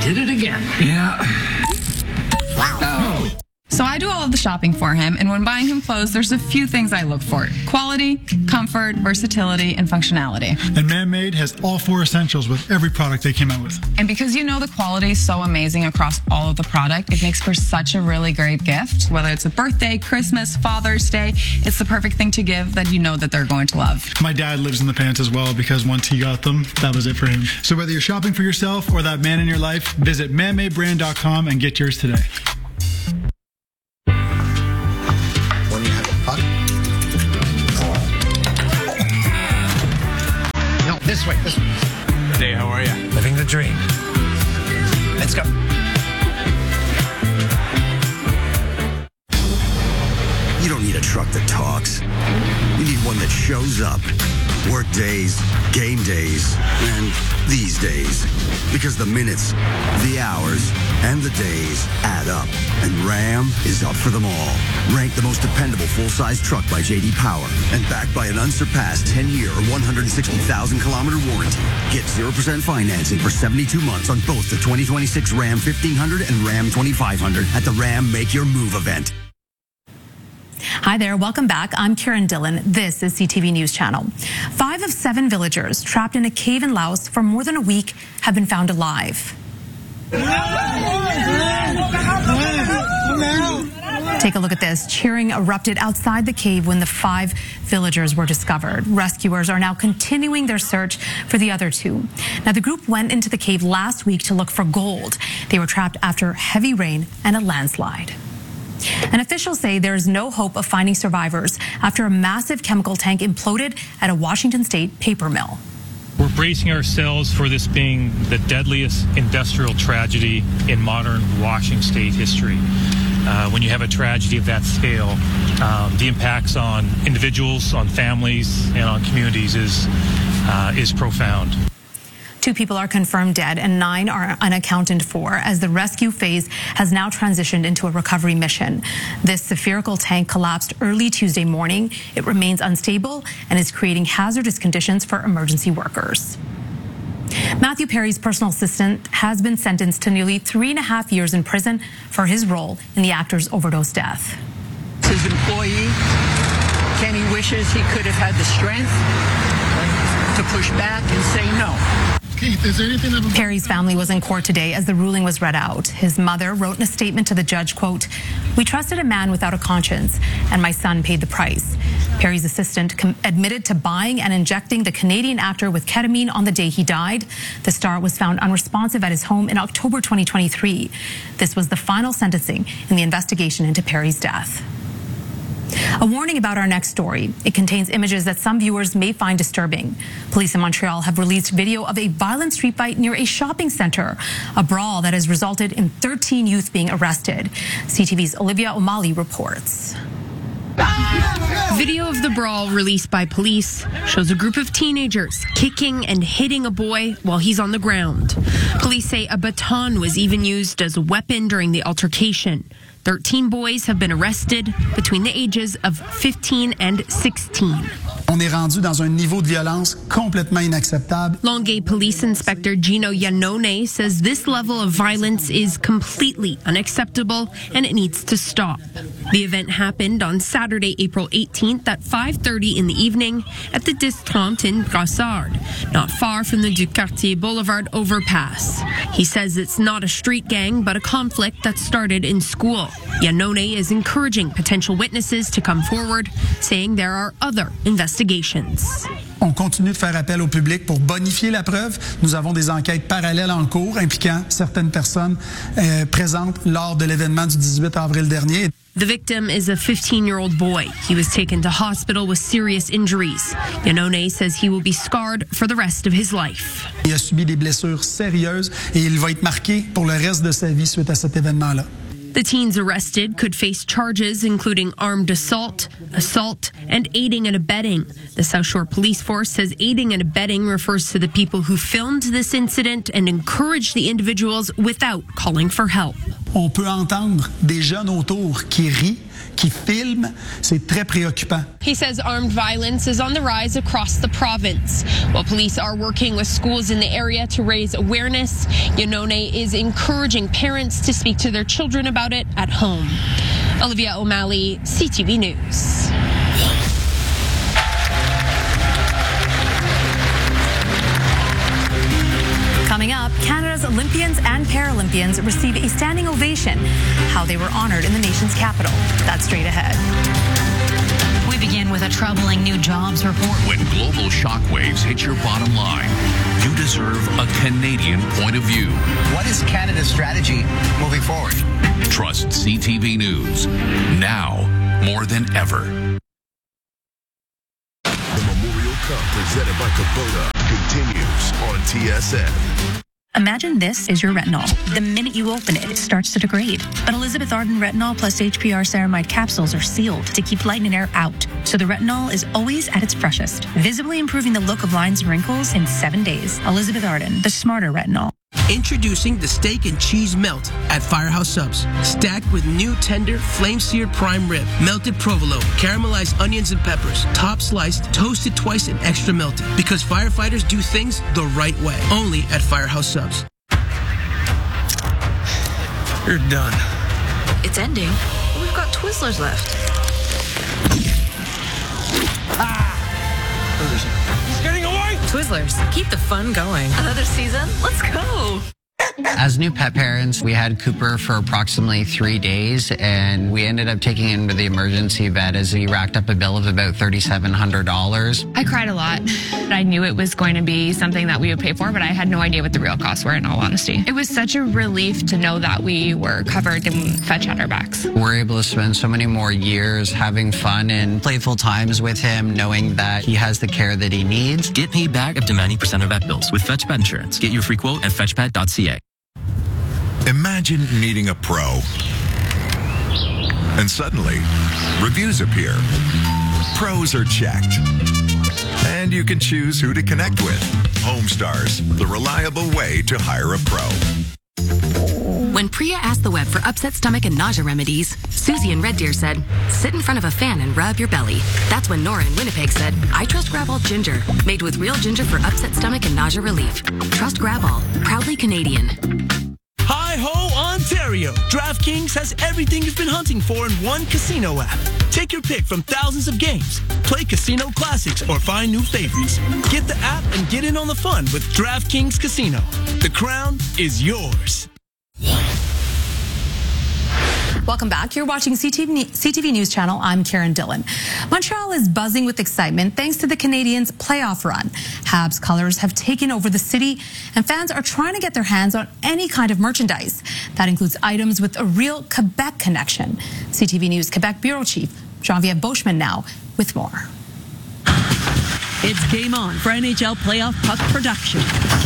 did it again. Yeah. Wow. Oh. So I do all of the shopping for him, and when buying him clothes, there's a few things I look for: quality, comfort, versatility, and functionality. And Man-Made has all 4 essentials with every product they came out with. And because you know the quality is so amazing across all of the product, it makes for such a really great gift. Whether it's a birthday, Christmas, Father's Day, it's the perfect thing to give that you know that they're going to love. My dad lives in the pants as well because once he got them, that was it for him. So whether you're shopping for yourself or that man in your life, visit manmadebrand.com and get yours today. This way. Hey, how are you? Living the dream. Let's go. You don't need a truck that talks. You need one that shows up. Work days, game days, and these days. Because the minutes, the hours, and the days add up. And Ram is up for them all. Ranked the most dependable full-size truck by J.D. Power. And backed by an unsurpassed 10-year or 160,000-kilometer warranty. Get 0% financing for 72 months on both the 2026 Ram 1500 and Ram 2500 at the Ram Make Your Move event. Hi there, welcome back. I'm Karen Dillon. This is CTV News Channel. 5 of 7 villagers trapped in a cave in Laos for more than a week have been found alive. Take a look at this. Cheering erupted outside the cave when the 5 villagers were discovered. Rescuers are now continuing their search for the other 2. Now, the group went into the cave last week to look for gold. They were trapped after heavy rain and a landslide. And officials say there is no hope of finding survivors after a massive chemical tank imploded at a Washington state paper mill. We're bracing ourselves for this being the deadliest industrial tragedy in modern Washington state history. When you have a tragedy of that scale, the impacts on individuals, on families, and on communities is profound. 2 people are confirmed dead and 9 are unaccounted for as the rescue phase has now transitioned into a recovery mission. This spherical tank collapsed early Tuesday morning. It remains unstable and is creating hazardous conditions for emergency workers. Matthew Perry's personal assistant has been sentenced to nearly 3.5 years in prison for his role in the actor's overdose death. His employee, Kenny wishes he could have had the strength to push back and say no. Perry's family was in court today as the ruling was read out. His mother wrote in a statement to the judge, quote, "We trusted a man without a conscience, and my son paid the price." Perry's assistant admitted to buying and injecting the Canadian actor with ketamine on the day he died. The star was found unresponsive at his home in October 2023. This was the final sentencing in the investigation into Perry's death. A warning about our next story. It contains images that some viewers may find disturbing. Police in Montreal have released video of a violent street fight near a shopping center, a brawl that has resulted in 13 youth being arrested. CTV's Olivia O'Malley reports. Video of the brawl released by police shows a group of teenagers kicking and hitting a boy while he's on the ground. Police say a baton was even used as a weapon during the altercation. 13 boys have been arrested between the ages of 15 and 16. On est rendu dans un niveau de violence complètement inacceptable. Longueuil Police Inspector Gino Iannone says this level of violence is completely unacceptable and it needs to stop. The event happened on Saturday, April 18th at 5:30 in the evening at the Distrant in Brossard, not far from the Ducartier Boulevard overpass. He says it's not a street gang, but a conflict that started in school. Iannone is encouraging potential witnesses to come forward, saying there are other investigations. On continue de faire appel au public pour bonifier la preuve. Nous avons des enquêtes parallèles en cours impliquant certaines personnes présentes lors de l'événement du 18 avril dernier. The victim is a 15-year-old boy. He was taken to hospital with serious injuries. Iannone says he will be scarred for the rest of his life. Il a subi des blessures sérieuses et il va être marqué pour le reste de sa vie suite à cet événement-là. The teens arrested could face charges including armed assault, and aiding and abetting. The South Shore Police Force says aiding and abetting refers to the people who filmed this incident and encouraged the individuals without calling for help. on peut entendre des jeunes autour qui rient, qui filment. C'est très préoccupant. He says armed violence is on the rise across the province. While police are working with schools in the area to raise awareness, Yanone is encouraging parents to speak to their children about it at home. Olivia O'Malley, CTV News. Coming up, Canada's Olympians and Paralympians receive a standing ovation. How they were honored in the nation's capital. That's straight ahead. We begin with a troubling new jobs report. When global shockwaves hit your bottom line, you deserve a Canadian point of view. What is Canada's strategy moving forward? Trust CTV News. Now, more than ever. The Memorial Cup presented by Kubota continues on TSN. Imagine this is your retinol. The minute you open it, it starts to degrade. But Elizabeth Arden Retinol plus HPR ceramide capsules are sealed to keep light and air out, so the retinol is always at its freshest, visibly improving the look of lines and wrinkles in 7 days. Elizabeth Arden, the smarter retinol. Introducing the steak and cheese melt at Firehouse Subs. Stacked with new tender, flame-seared prime rib, melted provolone, caramelized onions and peppers, top sliced, toasted twice and extra melted. Because firefighters do things the right way. Only at Firehouse Subs. You're done. It's ending. We've got Twizzlers left. He's getting away! Twizzlers, keep the fun going. Another season? Let's go. As new pet parents, we had Cooper for approximately 3 days, and we ended up taking him to the emergency vet as he racked up a bill of about $3,700. I cried a lot. I knew it was going to be something that we would pay for, but I had no idea what the real costs were, in all honesty. It was such a relief to know that we were covered and Fetch had our backs. We're able to spend so many more years having fun and playful times with him, knowing that he has the care that he needs. Get paid back up to 90% of vet bills with Fetch Pet Insurance. Get your free quote at fetchpet.ca. Imagine meeting a pro, and suddenly, reviews appear. Pros are checked, and you can choose who to connect with. Homestars, the reliable way to hire a pro. When Priya asked the web for upset stomach and nausea remedies, Susie in Red Deer said, sit in front of a fan and rub your belly. That's when Nora in Winnipeg said, I trust Gravol Ginger, made with real ginger for upset stomach and nausea relief. Trust Gravol, proudly Canadian. Hi-ho, Ontario! DraftKings has everything you've been hunting for in one casino app. Take your pick from thousands of games. Play casino classics or find new favorites. Get the app and get in on the fun with DraftKings Casino. The crown is yours. Welcome back. You're watching CTV News Channel. I'm Karen Dillon. Montreal is buzzing with excitement thanks to the Canadiens' playoff run. Habs colors have taken over the city, and fans are trying to get their hands on any kind of merchandise. That includes items with a real Quebec connection. CTV News Quebec Bureau Chief Jean-Viève Beauchemin now with more. It's game on for NHL playoff puck production.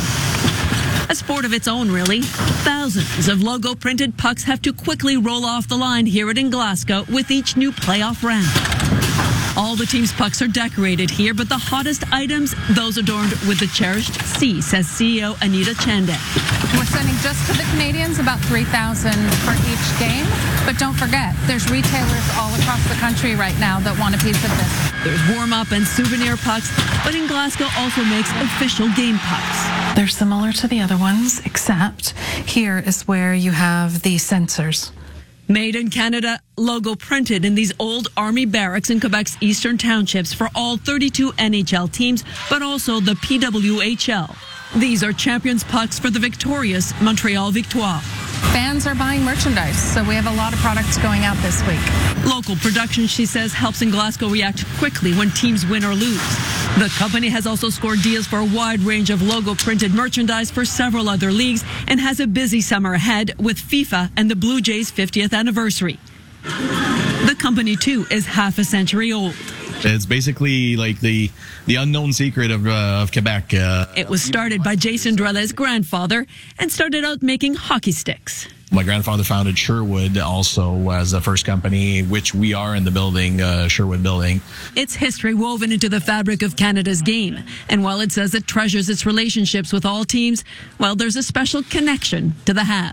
A sport of its own, really. Thousands of logo-printed pucks have to quickly roll off the line here in Glasgow with each new playoff round. All the team's pucks are decorated here, but the hottest items, those adorned with the cherished C, says CEO Anita Chande. We're sending just to the Canadiens about 3,000 for each game. But don't forget, there's retailers all across the country right now that want a piece of this. There's warm-up and souvenir pucks, but in Glasgow also makes official game pucks. They're similar to the other ones, except here is where you have the sensors. Made in Canada, logo printed in these old army barracks in Quebec's eastern townships for all 32 NHL teams, but also the PWHL. These are champions pucks for the victorious Montreal Victoire. Fans are buying merchandise, so we have a lot of products going out this week. Local production, she says, helps in Glasgow react quickly when teams win or lose. The company has also scored deals for a wide range of logo-printed merchandise for several other leagues and has a busy summer ahead with FIFA and the Blue Jays' 50th anniversary. The company, too, is half a century old. It's basically like the unknown secret of Quebec. It was started by Jason Drellet's grandfather and started out making hockey sticks. My grandfather founded Sherwood also as the first company, which we are in the building, Sherwood building. It's history woven into the fabric of Canada's game. And while it says it treasures its relationships with all teams, well, there's a special connection to the Habs.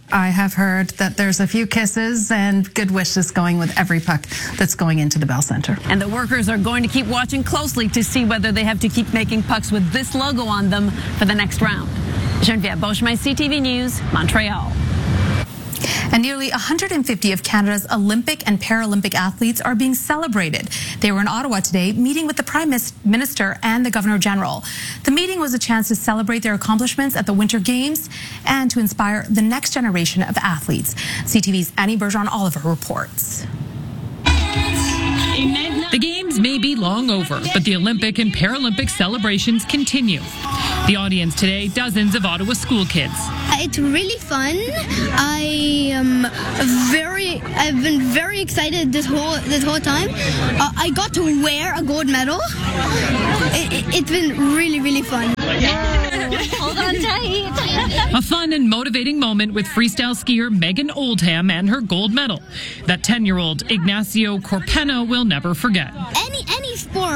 I have heard that there's a few kisses and good wishes going with every puck that's going into the Bell Center. And the workers are going to keep watching closely to see whether they have to keep making pucks with this logo on them for the next round. Geneviève Beauchemin, CTV News, Montreal. And nearly 150 of Canada's Olympic and Paralympic athletes are being celebrated. They were in Ottawa today, meeting with the Prime Minister and the Governor General. The meeting was a chance to celebrate their accomplishments at the Winter Games and to inspire the next generation of athletes. CTV's Annie Bergeron-Oliver reports. The Games may be long over, but the Olympic and Paralympic celebrations continue. The audience today, dozens of Ottawa school kids. It's really fun. I've been very excited this whole time. I got to wear a gold medal. It's been really, really fun. Hold on tight. A fun and motivating moment with freestyle skier Megan Oldham and her gold medal that 10-year-old Ignacio Corpena will never forget. Any sport,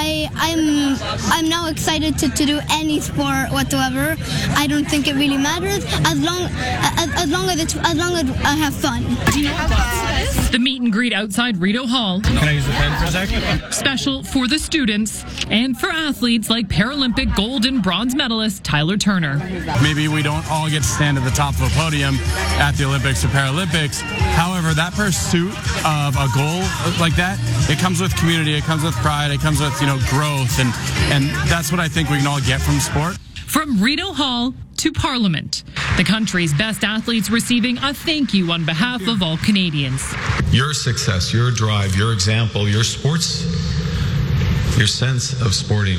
I'm now excited to do any sport whatsoever. I don't think it really matters as long as I have fun. Do you have that? The meet and greet outside Rideau Hall. Can I use the pen for a second? Special for the students and for athletes like Paralympic gold and bronze medalist Tyler Turner. Maybe we don't all get to stand at the top of a podium at the Olympics or Paralympics. However, that pursuit of a goal like that, it comes with community, it comes with pride, it comes with, growth, and that's what I think we can all get from sport. From Rideau Hall to Parliament, the country's best athletes receiving a thank you on behalf of all Canadians. Your success, your drive, your example, your sports, your sense of sporting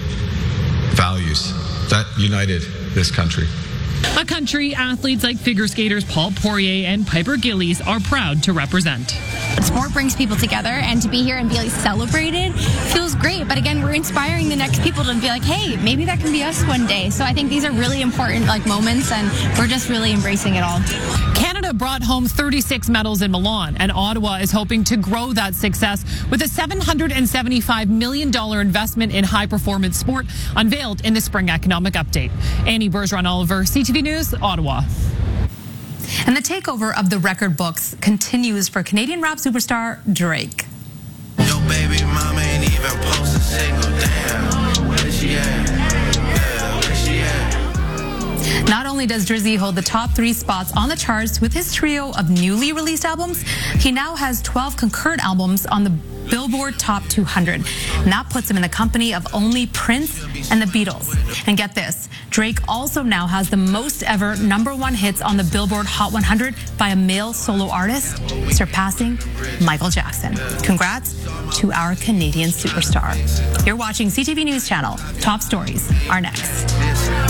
values, that united this country. A country athletes like figure skaters Paul Poirier and Piper Gillies are proud to represent. Sport brings people together, and to be here and be celebrated feels great. But again, we're inspiring the next people to be like, hey, maybe that can be us one day. So I think these are really important moments, and we're just really embracing it all. Canada brought home 36 medals in Milan, and Ottawa is hoping to grow that success with a $775 million investment in high-performance sport unveiled in the Spring Economic Update. Annie Bergeron-Oliver, CTV News, Ottawa. And the takeover of the record books continues for Canadian rap superstar Drake. Yo, baby, mama ain't even post a single damn. Where she at? Yeah, where she at? Not only does Drizzy hold the top 3 spots on the charts with his trio of newly released albums, he now has 12 concurrent albums on the Billboard Top 200. And that puts him in the company of only Prince and the Beatles. And get this, Drake also now has the most ever #1 hits on the Billboard Hot 100 by a male solo artist, surpassing Michael Jackson. Congrats to our Canadian superstar. You're watching CTV News Channel. Top stories are next.